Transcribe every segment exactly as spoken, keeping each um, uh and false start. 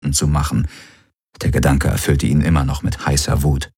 Wunden zu machen. Der Gedanke erfüllte ihn immer noch mit heißer Wut.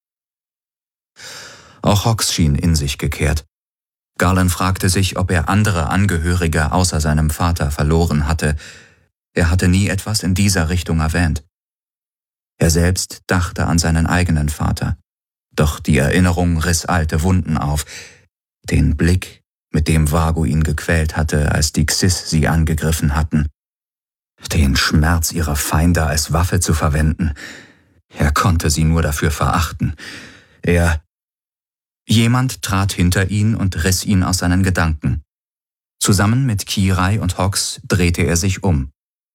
Auch Hawks schien in sich gekehrt. Garland fragte sich, ob er andere Angehörige außer seinem Vater verloren hatte. Er hatte nie etwas in dieser Richtung erwähnt. Er selbst dachte an seinen eigenen Vater. Doch die Erinnerung riss alte Wunden auf. Den Blick, mit dem Vago ihn gequält hatte, als die Xys sie angegriffen hatten. Den Schmerz ihrer Feinde als Waffe zu verwenden. Er konnte sie nur dafür verachten. Er... Jemand trat hinter ihn und riss ihn aus seinen Gedanken. Zusammen mit Kirai und Hawks drehte er sich um.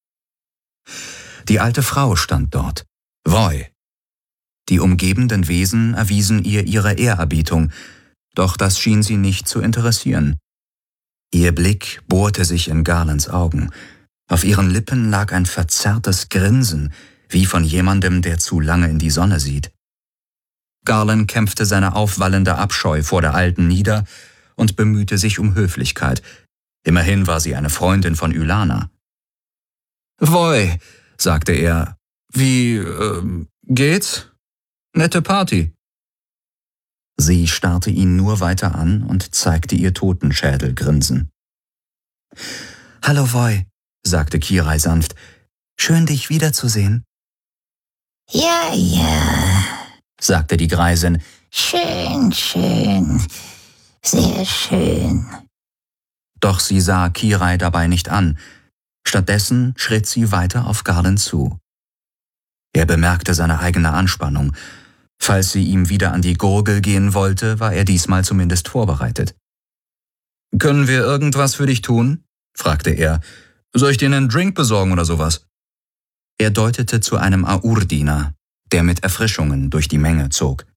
Die alte Frau stand dort, Voy. Die umgebenden Wesen erwiesen ihr ihre Ehrerbietung, doch das schien sie nicht zu interessieren. Ihr Blick bohrte sich in Garlands Augen. Auf ihren Lippen lag ein verzerrtes Grinsen, wie von jemandem, der zu lange in die Sonne sieht. Garland kämpfte seine aufwallende Abscheu vor der Alten nieder und bemühte sich um Höflichkeit. Immerhin war sie eine Freundin von Ylana. »Voy«, sagte er, »wie, äh, geht's? Nette Party.« Sie starrte ihn nur weiter an und zeigte ihr Totenschädelgrinsen. »Hallo Voy«, sagte Kirai sanft, »schön dich wiederzusehen.« »Ja, ja«, sagte die Greisin. »Schön, schön, sehr schön.« Doch sie sah Kirai dabei nicht an. Stattdessen schritt sie weiter auf Garland zu. Er bemerkte seine eigene Anspannung. Falls sie ihm wieder an die Gurgel gehen wollte, war er diesmal zumindest vorbereitet. »Können wir irgendwas für dich tun?« fragte er. »Soll ich dir einen Drink besorgen oder sowas?« Er deutete zu einem Aur-Diener, der mit Erfrischungen durch die Menge zog.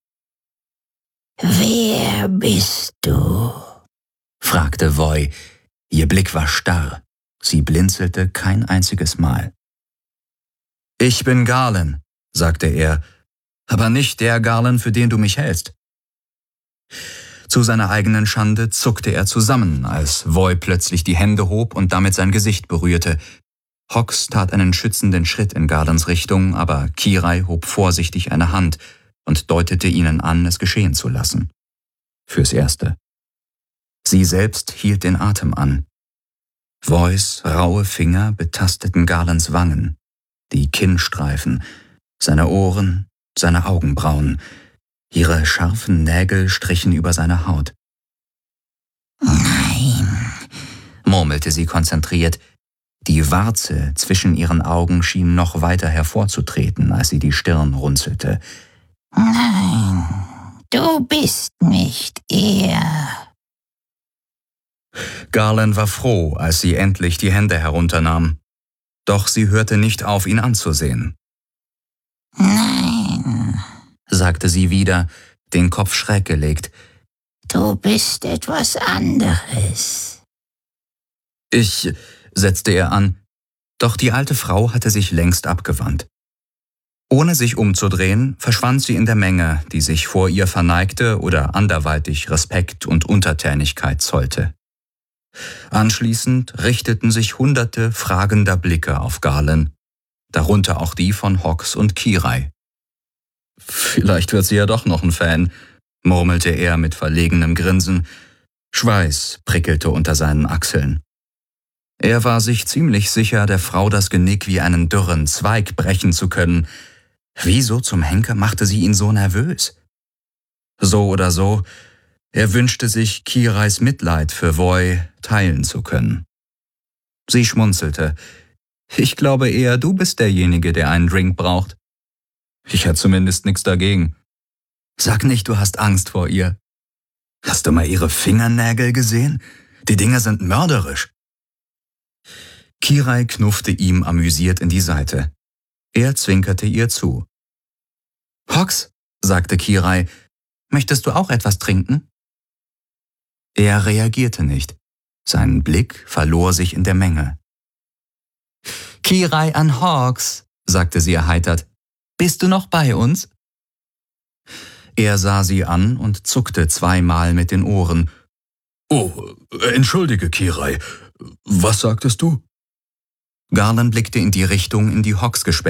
»Wer bist du?« fragte Voy. Ihr Blick war starr. Sie blinzelte kein einziges Mal. »Ich bin Garland«, sagte er, »aber nicht der Garland, für den du mich hältst.« Zu seiner eigenen Schande zuckte er zusammen, als Voy plötzlich die Hände hob und damit sein Gesicht berührte. Hawks tat einen schützenden Schritt in Garlands Richtung, aber Kirai hob vorsichtig eine Hand und deutete ihnen an, es geschehen zu lassen. Fürs Erste. Sie selbst hielt den Atem an. Voys raue Finger betasteten Garlands Wangen, die Kinnstreifen, seine Ohren, seine Augenbrauen. Ihre scharfen Nägel strichen über seine Haut. »Nein«, murmelte sie konzentriert. Die Warze zwischen ihren Augen schien noch weiter hervorzutreten, als sie die Stirn runzelte. »Nein, du bist nicht er.« Garland war froh, als sie endlich die Hände herunternahm. Doch sie hörte nicht auf, ihn anzusehen. »Nein«, sagte sie wieder, den Kopf schräg gelegt. »Du bist etwas anderes.« »Ich«, setzte er an, doch die alte Frau hatte sich längst abgewandt. Ohne sich umzudrehen, verschwand sie in der Menge, die sich vor ihr verneigte oder anderweitig Respekt und Untertänigkeit zollte. Anschließend richteten sich hunderte fragender Blicke auf Garland, darunter auch die von Hawks und Kirai. »Vielleicht wird sie ja doch noch ein Fan«, murmelte er mit verlegenem Grinsen. Schweiß prickelte unter seinen Achseln. Er war sich ziemlich sicher, der Frau das Genick wie einen dürren Zweig brechen zu können. Wieso zum Henker machte sie ihn so nervös? So oder so, er wünschte sich, Kirais Mitleid für Voy teilen zu können. Sie schmunzelte. »Ich glaube eher, du bist derjenige, der einen Drink braucht.« »Ich hätte zumindest nichts dagegen.« »Sag nicht, du hast Angst vor ihr.« »Hast du mal ihre Fingernägel gesehen? Die Dinger sind mörderisch.« Kirai knuffte ihm amüsiert in die Seite. Er zwinkerte ihr zu. »Hawks«, sagte Kirai, »möchtest du auch etwas trinken?« Er reagierte nicht. Sein Blick verlor sich in der Menge. »Kirai an Hawks«, sagte sie erheitert, »bist du noch bei uns?« Er sah sie an und zuckte zweimal mit den Ohren. »Oh, entschuldige, Kirai, was sagtest du?« Garland blickte in die Richtung, in die Hawks gesperrt